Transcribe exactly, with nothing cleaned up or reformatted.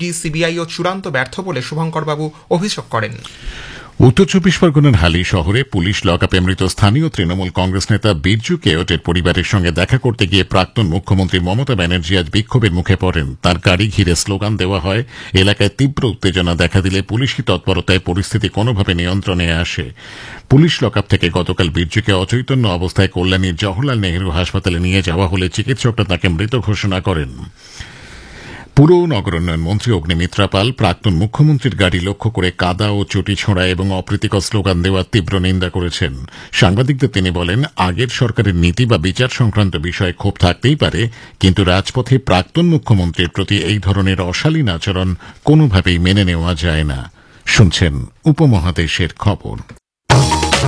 ED CBI ও চূড়ান্ত ব্যর্থ বলে শুভঙ্করবাবু অভিযোগ করেন। উত্তর চব্বিশ পরগনার হালি শহরে পুলিশ লকআপে মৃত স্থানীয় তৃণমূল কংগ্রেস নেতা বিরজু কেওটের পরিবারের সঙ্গে দেখা করতে গিয়ে প্রাক্তন মুখ্যমন্ত্রী মমতা ব্যানার্জি আজ বিক্ষোভের মুখে পড়েন। তার গাড়ি ঘিরে স্লোগান দেওয়া হয়। এলাকায় তীব্র উত্তেজনা দেখা দিলে পুলিশি তৎপরতায় পরিস্থিতি কোনোভাবে নিয়ন্ত্রণে আসে। পুলিশ লকআপ থেকে গতকাল বিরজুকে অচৈতন্য অবস্থায় কল্যাণীর জওহরলাল নেহরু হাসপাতালে নিয়ে যাওয়া হলে চিকিৎসকরা তাকে মৃত ঘোষণা করেন। পুর ও নগরোন্নয়ন মন্ত্রী অগ্নিমিত্রা পাল প্রাক্তন মুখ্যমন্ত্রীর গাড়ি লক্ষ্য করে কাদা ও চটি ছোঁড়া এবং অপ্রীতিকর স্লোগান দেওয়ার তীব্র নিন্দা করেছেন। সাংবাদিকদের তিনি বলেন, আগের সরকারের নীতি বা বিচার সংক্রান্ত বিষয়ে ক্ষোভ থাকতেই পারে, কিন্তু রাজপথে প্রাক্তন মুখ্যমন্ত্রীর প্রতি এই ধরনের অশালীন আচরণ কোনোভাবেই মেনে নেওয়া যায় না। শুনছেন উপমহাদেশের খবর।